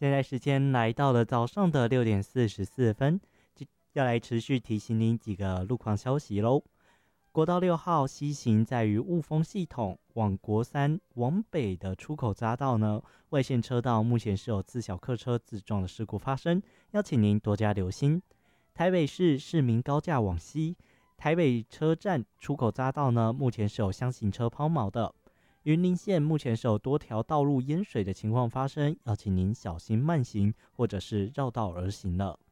现在时间来到了早上的6点44分，要来持续提醒您几个路况消息喽。国道6号西行在于雾峰系统往国三往北的出口匝道呢，外线车道目前是有自小客车自撞的事故发生，要请您多加留心。台北市市民高架往西，台北车站出口匝道呢，目前是有厢型车抛锚的。云林县目前是有多条道路淹水的情况发生，要请您小心慢行或者是绕道而行了。